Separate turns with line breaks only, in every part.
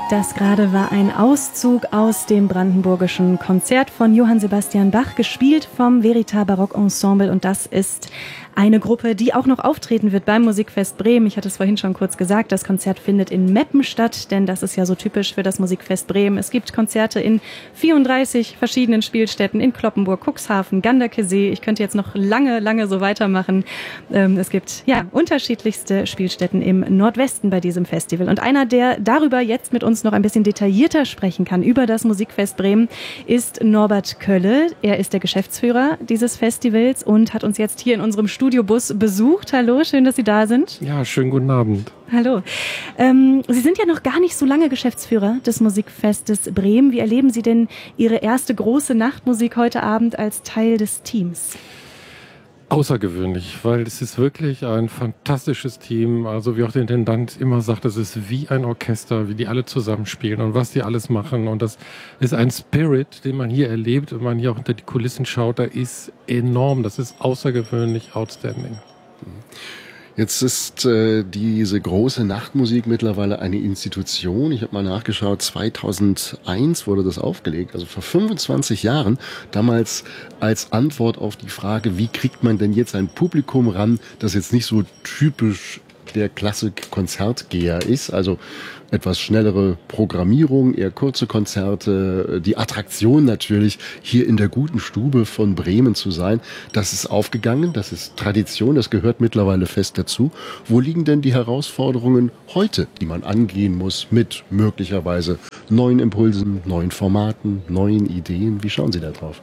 Das gerade war ein Auszug aus dem brandenburgischen Konzert von Johann Sebastian Bach, gespielt vom Verita Barock Ensemble. Und das ist eine Gruppe, die auch noch auftreten wird beim Musikfest Bremen. Ich hatte es vorhin schon kurz gesagt, das Konzert findet in Meppen statt, denn das ist ja so typisch für das Musikfest Bremen. Es gibt Konzerte in 34 verschiedenen Spielstätten, in Cloppenburg, Cuxhaven, Ganderkesee. Ich könnte jetzt noch lange so weitermachen. Es gibt ja unterschiedlichste Spielstätten im Nordwesten bei diesem Festival. Und einer, der darüber jetzt mit uns noch ein bisschen detaillierter sprechen kann, über das Musikfest Bremen, ist Norbert Kölle. Er ist der Geschäftsführer dieses Festivals und hat uns jetzt hier in unserem Studiobus besucht. Hallo, schön, dass Sie da sind.
Ja, schönen guten Abend.
Hallo. Sie sind ja noch gar nicht so lange Geschäftsführer des Musikfestes Bremen. Wie erleben Sie denn Ihre erste große Nachtmusik heute Abend als Teil des Teams?
Außergewöhnlich, weil es ist wirklich ein fantastisches Team. Also wie auch der Intendant immer sagt, es ist wie ein Orchester, wie die alle zusammenspielen und was die alles machen. Und das ist ein Spirit, den man hier erlebt, wenn man hier auch hinter die Kulissen schaut. Der ist enorm, das ist außergewöhnlich outstanding.
Jetzt ist diese große Nachtmusik mittlerweile eine Institution. Ich habe mal nachgeschaut, 2001 wurde das aufgelegt, also vor 25 Jahren. Damals als Antwort auf die Frage, wie kriegt man denn jetzt ein Publikum ran, das jetzt nicht so typisch der Klassik-Konzertgeher ist, also etwas schnellere Programmierung, eher kurze Konzerte, die Attraktion natürlich, hier in der guten Stube von Bremen zu sein. Das ist aufgegangen, das ist Tradition, das gehört mittlerweile fest dazu. Wo liegen denn die Herausforderungen heute, die man angehen muss mit möglicherweise neuen Impulsen, neuen Formaten, neuen Ideen? Wie schauen Sie da drauf?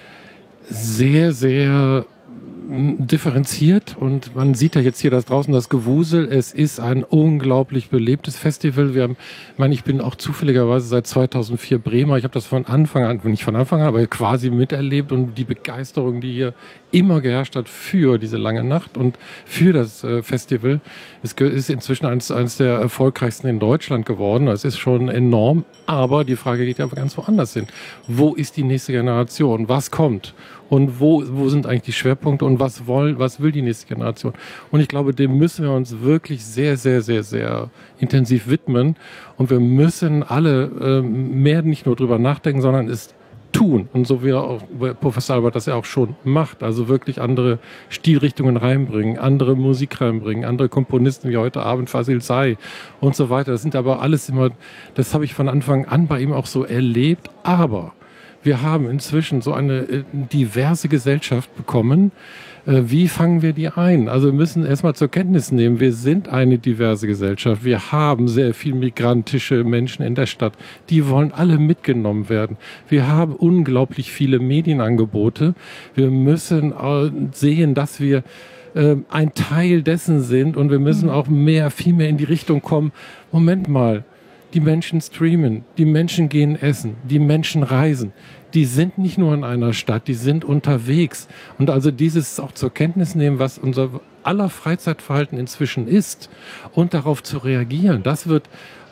Sehr, sehr differenziert, und man sieht ja jetzt hier draußen das Gewusel. Es ist ein unglaublich belebtes Festival. Ich bin auch zufälligerweise seit 2004 Bremer. Ich habe das von Anfang an, nicht von Anfang an, aber quasi miterlebt, und die Begeisterung, die hier immer geherrscht hat für diese lange Nacht und für das Festival, ist inzwischen eines der erfolgreichsten in Deutschland geworden. Das ist schon enorm, aber die Frage geht ja ganz woanders hin. Wo ist die nächste Generation? Was kommt? Und wo sind eigentlich die Schwerpunkte und was will die nächste Generation? Und ich glaube, dem müssen wir uns wirklich sehr, sehr, sehr, sehr intensiv widmen. Und wir müssen alle mehr nicht nur drüber nachdenken, sondern es tun. Und so wie auch Professor Albert das ja auch schon macht. Also wirklich andere Stilrichtungen reinbringen, andere Musik reinbringen, andere Komponisten wie heute Abend Fasil Say und so weiter. Das sind aber alles immer, das habe ich von Anfang an bei ihm auch so erlebt. Aber wir haben inzwischen so eine diverse Gesellschaft bekommen. Wie fangen wir die ein? Also wir müssen erstmal zur Kenntnis nehmen, wir sind eine diverse Gesellschaft. Wir haben sehr viel migrantische Menschen in der Stadt. Die wollen alle mitgenommen werden. Wir haben unglaublich viele Medienangebote. Wir müssen sehen, dass wir ein Teil dessen sind, und wir müssen auch viel mehr in die Richtung kommen. Moment mal. Die Menschen streamen, die Menschen gehen essen, die Menschen reisen. Die sind nicht nur in einer Stadt, die sind unterwegs. Und also dieses auch zur Kenntnis nehmen, was unser aller Freizeitverhalten inzwischen ist, und darauf zu reagieren, das wird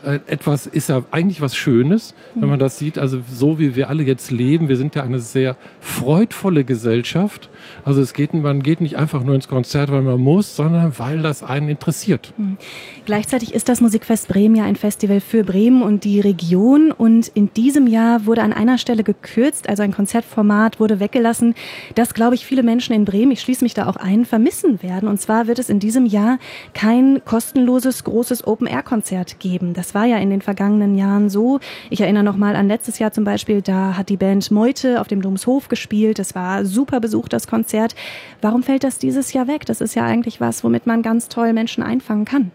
ist ja eigentlich was Schönes, wenn man das sieht, also so wie wir alle jetzt leben. Wir sind ja eine sehr freudvolle Gesellschaft. Also man geht nicht einfach nur ins Konzert, weil man muss, sondern weil das einen interessiert.
Gleichzeitig ist das Musikfest Bremen ja ein Festival für Bremen und die Region. Und in diesem Jahr wurde an einer Stelle gekürzt, also ein Konzertformat wurde weggelassen, das, glaube ich, viele Menschen in Bremen, ich schließe mich da auch ein, vermissen werden. Und zwar wird es in diesem Jahr kein kostenloses, großes Open-Air-Konzert geben. Das war ja in den vergangenen Jahren so. Ich erinnere noch mal an letztes Jahr zum Beispiel, da hat die Band Meute auf dem Domshof gespielt. Das war super besucht, das Konzert. Warum fällt das dieses Jahr weg? Das ist ja eigentlich was, womit man ganz toll Menschen einfangen kann.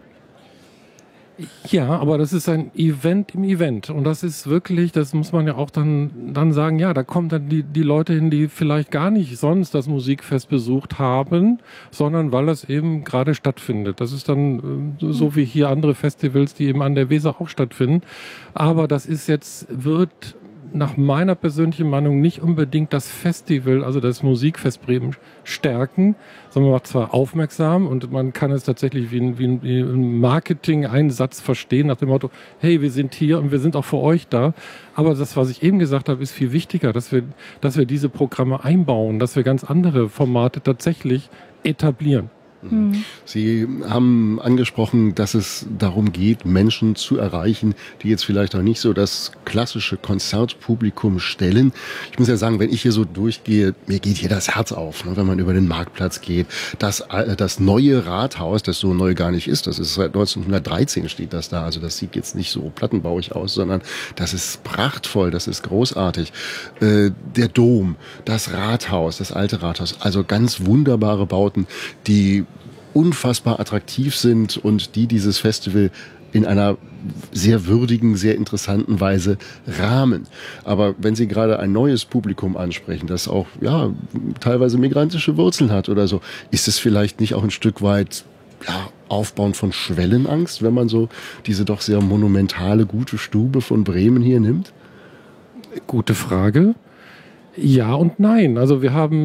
Ja, aber das ist ein Event im Event, und das ist wirklich, das muss man ja auch dann sagen, ja, da kommen dann die Leute hin, die vielleicht gar nicht sonst das Musikfest besucht haben, sondern weil das eben gerade stattfindet. Das ist dann so wie hier andere Festivals, die eben an der Weser auch stattfinden. Aber das wird nach meiner persönlichen Meinung nicht unbedingt das Festival, also das Musikfest Bremen, stärken, sondern man macht zwar aufmerksam, und man kann es tatsächlich wie ein Marketing-Einsatz verstehen, nach dem Motto, hey, wir sind hier und wir sind auch für euch da. Aber das, was ich eben gesagt habe, ist viel wichtiger, dass wir diese Programme einbauen, dass wir ganz andere Formate tatsächlich etablieren.
Sie haben angesprochen, dass es darum geht, Menschen zu erreichen, die jetzt vielleicht auch nicht so das klassische Konzertpublikum stellen. Ich muss ja sagen, wenn ich hier so durchgehe, mir geht hier das Herz auf, ne, wenn man über den Marktplatz geht. Das neue Rathaus, das so neu gar nicht ist, das ist seit 1913 steht das da, also das sieht jetzt nicht so plattenbauig aus, sondern das ist prachtvoll, das ist großartig. Der Dom, das Rathaus, das alte Rathaus, also ganz wunderbare Bauten, die unfassbar attraktiv sind und die dieses Festival in einer sehr würdigen, sehr interessanten Weise rahmen. Aber wenn Sie gerade ein neues Publikum ansprechen, das auch ja teilweise migrantische Wurzeln hat oder so, ist es vielleicht nicht auch ein Stück weit Aufbauen von Schwellenangst, wenn man so diese doch sehr monumentale, gute Stube von Bremen hier nimmt?
Gute Frage. Ja und nein. Also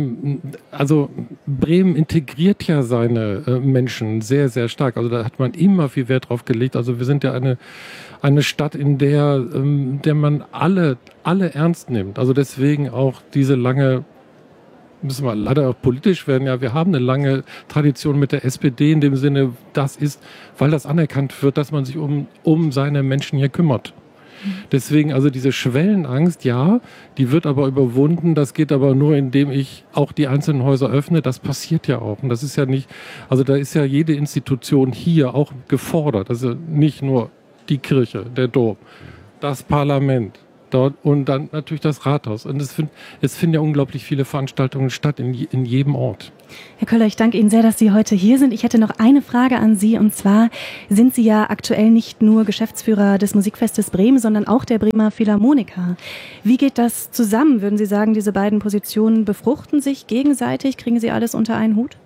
Bremen integriert ja seine Menschen sehr, sehr stark. Also da hat man immer viel Wert drauf gelegt. Also wir sind ja eine Stadt, in der man alle ernst nimmt. Also deswegen auch diese lange, müssen wir leider auch politisch werden. Ja, wir haben eine lange Tradition mit der SPD in dem Sinne, das ist, weil das anerkannt wird, dass man sich um seine Menschen hier kümmert. Deswegen also diese Schwellenangst, ja, die wird aber überwunden. Das geht aber nur, indem ich auch die einzelnen Häuser öffne. Das passiert ja auch. Und das ist ja nicht, also da ist ja jede Institution hier auch gefordert. Also nicht nur die Kirche, der Dom, das Parlament. Dort und dann natürlich das Rathaus. Und es finden ja unglaublich viele Veranstaltungen statt in jedem Ort.
Herr Köller, ich danke Ihnen sehr, dass Sie heute hier sind. Ich hätte noch eine Frage an Sie, und zwar sind Sie ja aktuell nicht nur Geschäftsführer des Musikfestes Bremen, sondern auch der Bremer Philharmoniker. Wie geht das zusammen? Würden Sie sagen, diese beiden Positionen befruchten sich gegenseitig? Kriegen Sie alles unter einen Hut?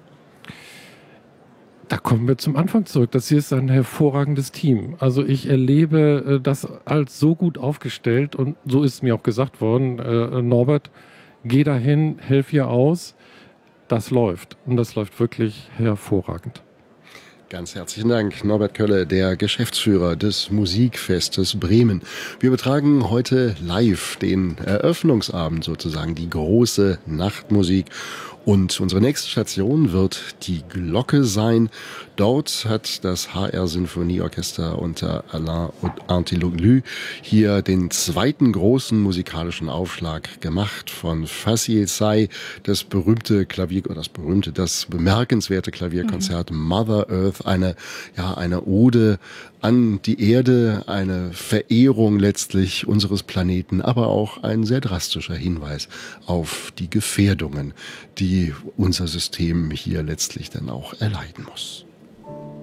Da kommen wir zum Anfang zurück. Das hier ist ein hervorragendes Team. Also ich erlebe das als so gut aufgestellt und so ist mir auch gesagt worden, Norbert, geh dahin, helf hier aus. Das läuft und das läuft wirklich hervorragend.
Ganz herzlichen Dank, Norbert Kölle, der Geschäftsführer des Musikfestes Bremen. Wir übertragen heute live den Eröffnungsabend sozusagen, die große Nachtmusik. Und unsere nächste Station wird die Glocke sein. Dort hat das HR Sinfonieorchester unter Alain Antiloglou hier den zweiten großen musikalischen Aufschlag gemacht von Facile Say, das bemerkenswerte Klavierkonzert Mother Earth, eine Ode an die Erde, eine Verehrung letztlich unseres Planeten, aber auch ein sehr drastischer Hinweis auf die Gefährdungen, die unser System hier letztlich dann auch erleiden muss.